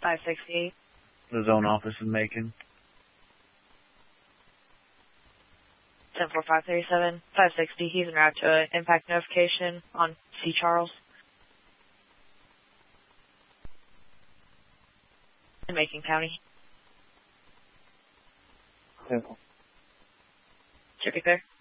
568. The zone office in Macon. 104537. 560. He's en route to an impact notification on C. Charles. In Macon County. Temple. Should be clear.